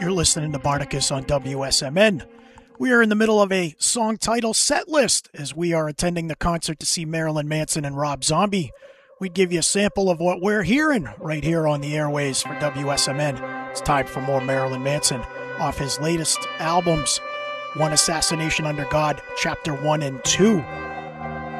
You're listening to Barticus on WSMN. We are in the middle of a song title set list as we are attending the concert to see Marilyn Manson and Rob Zombie. We give you a sample of what we're hearing right here on the airways for WSMN. It's time for more Marilyn Manson off his latest albums, One Assassination Under God, Chapter 1 and 2.